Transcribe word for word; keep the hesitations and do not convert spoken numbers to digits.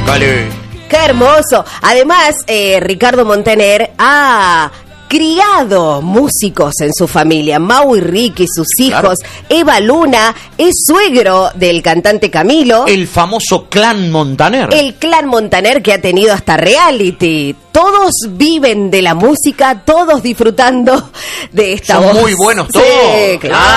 Dale. ¡Qué hermoso! Además, eh, Ricardo Montaner ha criado músicos en su familia. Mau y Ricky, sus hijos. Claro. Eva Luna es suegro del cantante Camilo. El famoso clan Montaner. El clan Montaner que ha tenido hasta reality. Todos viven de la música, todos disfrutando de esta Son voz. muy buenos todos. Sí, claro.